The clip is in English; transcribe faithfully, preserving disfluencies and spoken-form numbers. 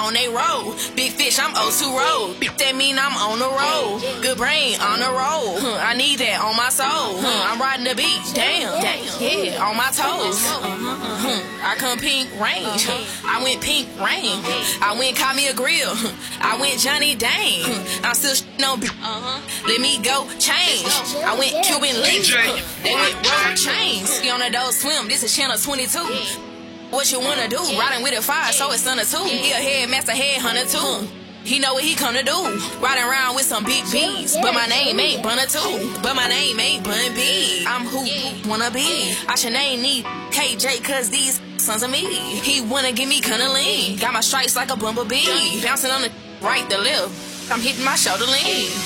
on they road. Big fish, I'm O two road. That mean I'm on the road. Good brain, on the road. Huh, I need that on my soul. Huh, I'm riding the beat, damn, damn, yeah, on my toes. Huh, I come pink range. I went pink rain. I went caught me a grill. I went Johnny Dang. I'm still no beat. Let me go change. I went Cuban link. They went road chains. You on the door swim. This is channel twenty-two. What you wanna do? Riding with a fire, so it's under two. He a headmaster, headhunter too. He know what he come to do. Riding around with some big B's. But my name ain't Bunna too. But my name ain't Bun B. I'm who wanna be. I should name me K J cause these sons of me. He wanna give me kinda lean. Got my stripes like a bumblebee. Bouncing on the right, the left. I'm hitting my shoulder lean.